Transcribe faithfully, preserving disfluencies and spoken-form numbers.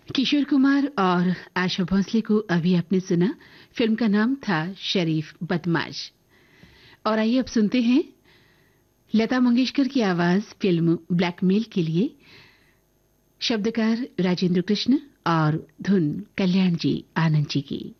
किशोर कुमार और आशा भोसले को अभी आपने सुना। फिल्म का नाम था शरीफ बदमाश। और आइए अब सुनते हैं लता मंगेशकर की आवाज फिल्म ब्लैकमेल के लिए। शब्दकार राजेंद्र कृष्ण और धुन कल्याण जी आनंद जी की।